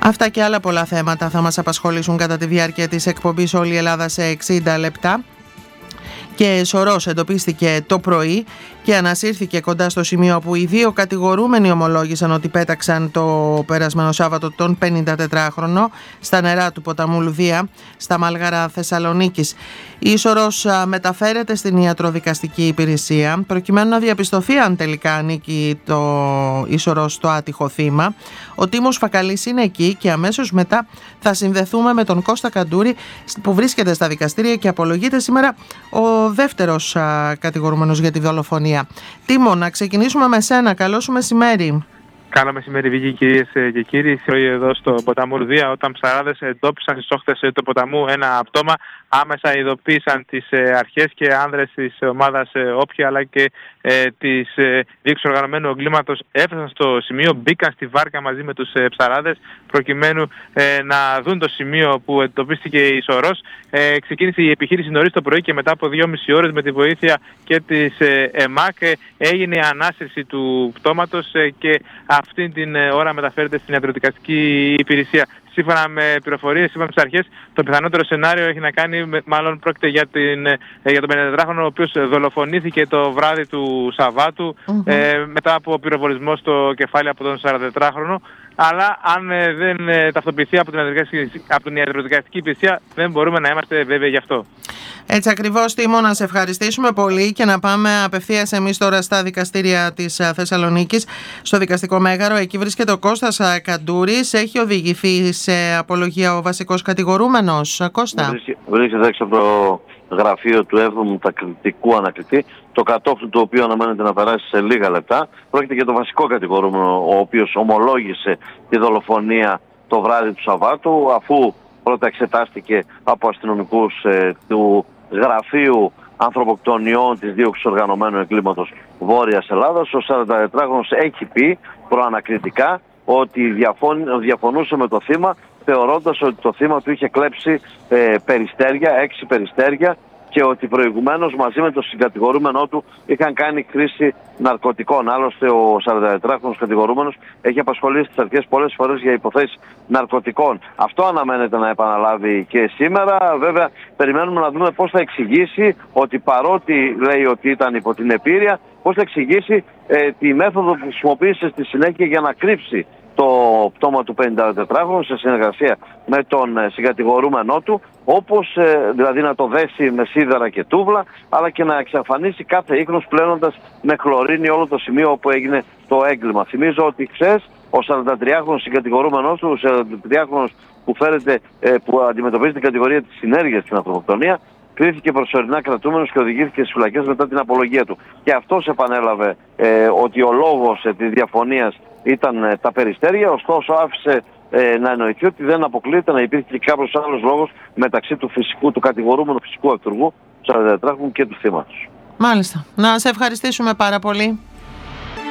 Αυτά και άλλα πολλά θέματα θα μας απασχολήσουν κατά τη διάρκεια της εκπομπής «Όλη η Ελλάδα σε 60 λεπτά». Και σωρός εντοπίστηκε το πρωί και ανασύρθηκε κοντά στο σημείο όπου οι δύο κατηγορούμενοι ομολόγησαν ότι πέταξαν το περασμένο Σάββατο τον 54χρονο στα νερά του ποταμού Λουδία, στα Μάλγαρα Θεσσαλονίκης. Η Ίσορρος μεταφέρεται στην ιατροδικαστική υπηρεσία προκειμένου να διαπιστωθεί αν τελικά ανήκει το Ίσορρος στο άτυχο θύμα. Ο Τίμος Φακαλής είναι εκεί και αμέσως μετά θα συνδεθούμε με τον Κώστα Καντούρη που βρίσκεται στα δικαστήρια και απολογείται σήμερα ο δεύτερος κατηγορούμενος για τη δολοφονία. Τίμο, να ξεκινήσουμε με σένα. Καλό σου μεσημέρι. Καλό μεσημέρι, Βίκη, κυρίες και κύριοι. Εδώ στο ποταμό Λουδία, όταν ψαράδες εντόπισαν στις όχθες του ποταμού ένα πτώμα, άμεσα ειδοποίησαν τις αρχές και άνδρες της ομάδας Όποια αλλά και της διεύθυνσης οργανωμένου εγκλήματος έφτασαν στο σημείο, μπήκαν στη βάρκα μαζί με τους ψαράδες προκειμένου να δουν το σημείο που εντοπίστηκε η Ίσορρος. Ξεκίνησε η επιχείρηση νωρίς το πρωί και μετά από 2,5 ώρες με τη βοήθεια και της ΕΜΑΚ έγινε η ανάσυρση του πτώματος και αυτή την ώρα μεταφέρεται στην ιατροδικαστική υπηρεσία. Σύμφωνα με πληροφορίες, σύμφωνα με τις αρχές, το πιθανότερο σενάριο έχει να κάνει, μάλλον πρόκειται για τον 54χρονο, ο οποίος δολοφονήθηκε το βράδυ του Σαββάτου μετά από πυροβολισμό στο κεφάλι από τον 44χρονο. Αλλά αν δεν ταυτοποιηθεί από την ιατροδικαστική υπηρεσία, δεν μπορούμε να είμαστε βέβαιοι γι' αυτό. Έτσι ακριβώς, Τίμο, να σε ευχαριστήσουμε πολύ και να πάμε απευθείας εμείς τώρα στα δικαστήρια της Θεσσαλονίκης, στο δικαστικό μέγαρο. Εκεί βρίσκεται ο Κώστας Καντούρης. Έχει οδηγηθεί σε απολογία ο βασικός κατηγορούμενος. Κώστα. Βρίσκεται έξω από το γραφείο του 7ου τακτικού ανακριτή, το κατόφλι του οποίου αναμένεται να περάσει σε λίγα λεπτά. Πρόκειται για το βασικό κατηγορούμενο, ο οποίος ομολόγησε τη δολοφονία το βράδυ του Σαββάτου, αφού πρώτα εξετάστηκε από αστυνομικούς του Γραφείου Ανθρωποκτονιών της Δίωξης Οργανωμένου Εγκλήματος Βόρειας Ελλάδας. Ο 44χρονος έχει πει προανακριτικά ότι διαφωνούσε με το θύμα, θεωρώντας ότι το θύμα του είχε κλέψει περιστέρια, 6 περιστέρια, και ότι προηγουμένως μαζί με τον συγκατηγορούμενό του είχαν κάνει χρήση ναρκωτικών. Άλλωστε ο 44χρονος κατηγορούμενος έχει απασχολήσει τις αρχές πολλές φορές για υποθέσεις ναρκωτικών. Αυτό αναμένεται να επαναλάβει και σήμερα. Βέβαια περιμένουμε να δούμε πώς θα εξηγήσει ότι, παρότι λέει ότι ήταν υπό την επίρρεια, πώς θα εξηγήσει τη μέθοδο που χρησιμοποίησε στη συνέχεια για να κρύψει το πτώμα του 54χρονου σε συνεργασία με τον συγκατηγορούμενό του, όπως δηλαδή να το δέσει με σίδερα και τούβλα, αλλά και να εξαφανίσει κάθε ίχνος, πλένοντας με χλωρίνη όλο το σημείο όπου έγινε το έγκλημα. Θυμίζω ότι χθες ο 43χρονος συγκατηγορούμενός του, ο 43χρονος που αντιμετωπίζει την κατηγορία της συνέργειας στην ανθρωποκτονία, κρίθηκε προσωρινά κρατούμενος και οδηγήθηκε στις φυλακές μετά την απολογία του. Και αυτός επανέλαβε ότι ο λόγος της διαφωνίας ήταν τα περιστέρια, ωστόσο άφησε να εννοηθεί ότι δεν αποκλείεται να υπήρχε και κάποιος άλλος λόγος μεταξύ του κατηγορούμενου φυσικού αυτούργου, του 44χρονου, και του θύματος. Μάλιστα. Να σε ευχαριστήσουμε πάρα πολύ.